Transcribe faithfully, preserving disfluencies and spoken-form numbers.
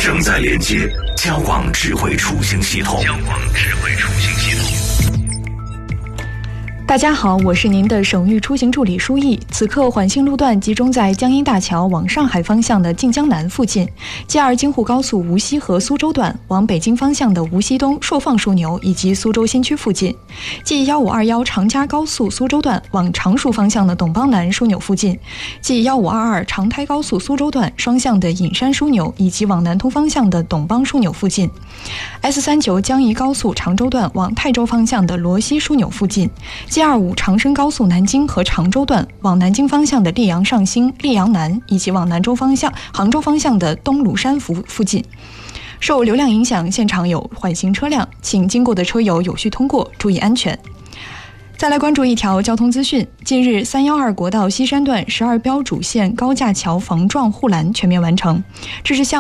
正在连接交广智慧出行系统。交广智慧出行系统。 大家好，我是您的省域出行助理舒毅。此刻缓行路段集中在江阴大桥往上海方向的晋江南附近， G 二京沪高速无锡和苏州段往北京方向的无锡东朔放枢纽以及苏州新区附近， G 一五二一长嘉高速苏州段往常熟方向的董邦南枢纽附近， G 一五二二长台高速苏州段双向的隐山枢纽以及往南通方向的董邦枢纽附近， S 三九江宜高速常州段往泰州方向的罗溪枢纽附近， G 二五长深高速南京和常州段往南京方向的溧阳上兴、溧阳南以及往南州方向杭州方向的东鲁山附附近。受流量影响，现场有缓行车辆，请经过的车友有序通过，注意安全。再来关注一条交通资讯，近日三一二国道西山段十二标主线高架桥防撞护栏全面完成，这是向